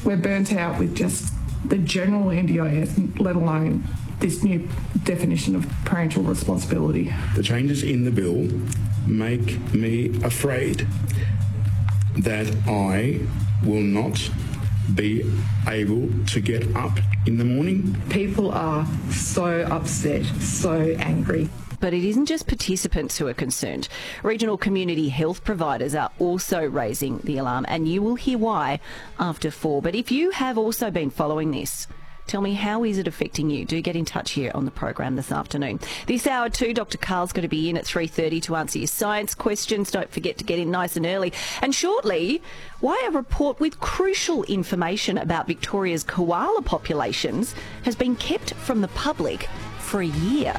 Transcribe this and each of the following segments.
We're burnt out with just the general NDIS, let alone this new definition of parental responsibility. The changes in the bill make me afraid that I will not be able to get up in the morning. People are so upset, so angry. But it isn't just participants who are concerned. Regional community health providers are also raising the alarm, and you will hear why after 4. But if you have also been following this, tell me, how is it affecting you? Do get in touch here on the program this afternoon. This hour too, Dr Karl's going to be in at 3:30 to answer your science questions. Don't forget to get in nice and early. And shortly, why a report with crucial information about Victoria's koala populations has been kept from the public for a year.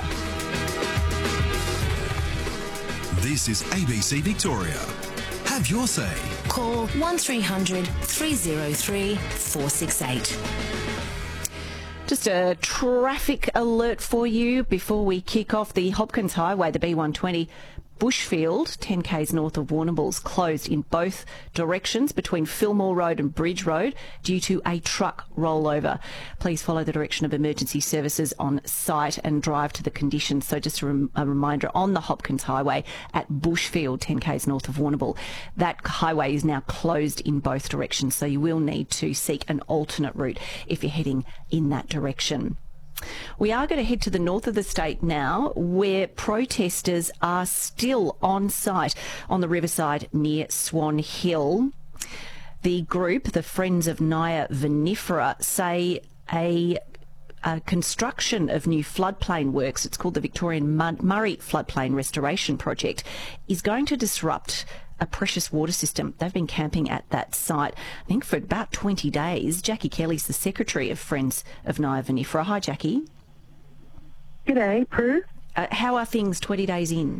This is ABC Victoria. Have your say. Call 1300 303 468. Just a traffic alert for you before we kick off. The Hopkins Highway, the B120, Bushfield, 10 k's north of Warrnambool's, closed in both directions between Fillmore Road and Bridge Road due to a truck rollover. Please follow the direction of emergency services on site and drive to the conditions. So just a reminder, on the Hopkins Highway at Bushfield, 10 k's north of Warrnambool, that highway is now closed in both directions, so you will need to seek an alternate route if you're heading in that direction. We are going to head to the north of the state now, where protesters are still on site on the riverside near Swan Hill. The group, the Friends of Nyah Vinifera, say a construction of new floodplain works, it's called the Victorian Murray Floodplain Restoration Project, is going to disrupt a precious water system. They've been camping at that site, I think, for about 20 days. Jackie Kelly's the secretary of Friends of Nyah Vinifera. Hi, Jackie. G'day, Prue. How are things 20 days in?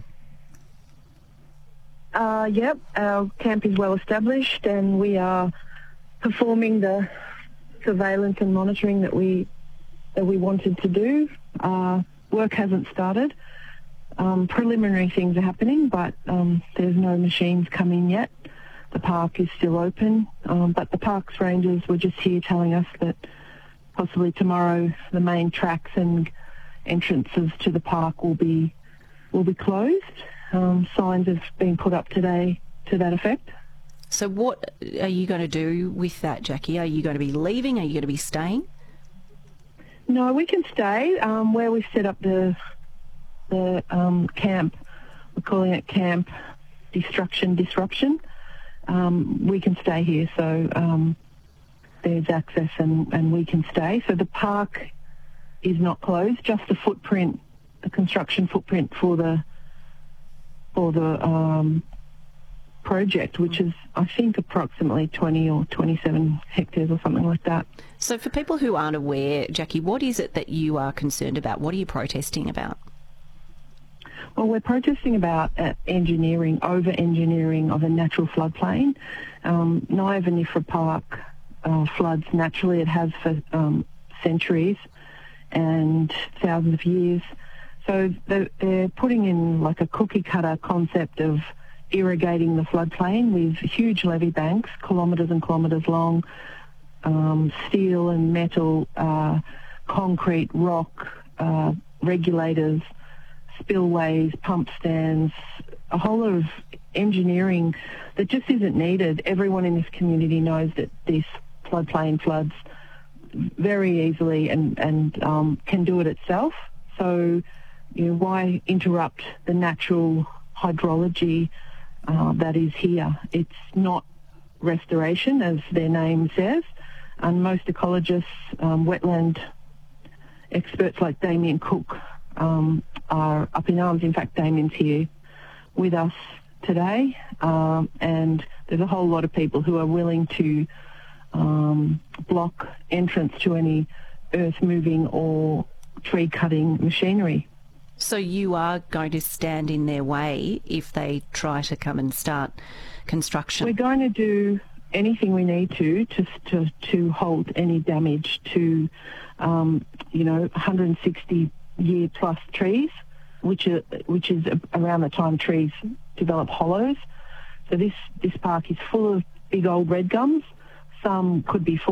Yep, our camp is well established and we are performing the surveillance and monitoring that we wanted to do. Work hasn't started. Preliminary things are happening, but there's no machines coming yet. The park is still open, but the parks rangers were just here telling us that possibly tomorrow the main tracks and entrances to the park will be closed. Signs have been put up today to that effect. So what are you going to do with that, Jackie? Are you going to be leaving? Are you going to be staying? No, we can stay. Where we've set up the camp, we're calling it Camp Disruption. We can stay here, so there's access and we can stay. So the park is not closed, just the footprint, the construction footprint for the project, which is, I think, approximately 20 or 27 hectares or something like that. So for people who aren't aware, Jackie, what is it that you are concerned about? What are you protesting about? Well, we're protesting about over-engineering of a natural floodplain. Nyah Vinifera Park floods naturally. It has for centuries and thousands of years. So they're putting in like a cookie-cutter concept of irrigating the floodplain with huge levee banks, kilometres and kilometres long, steel and metal, concrete, rock, regulators, spillways, pump stands, a whole lot of engineering that just isn't needed. Everyone in this community knows that this floodplain floods very easily and can do it itself. So, why interrupt the natural hydrology that is here? It's not restoration, as their name says, and most ecologists, wetland experts like Damien Cook, are up in arms. In fact, Damien's here with us today, and there's a whole lot of people who are willing to block entrance to any earth-moving or tree-cutting machinery. So you are going to stand in their way if they try to come and start construction? We're going to do anything we need to halt any damage to, 160-year-plus trees, which is around the time trees develop hollows. So this park is full of big old red gums. Some could be